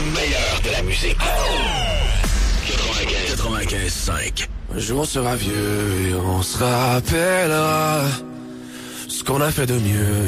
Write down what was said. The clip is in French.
meilleur de la musique. 95.5. Un jour on sera vieux et on se rappellera ce qu'on a fait de mieux.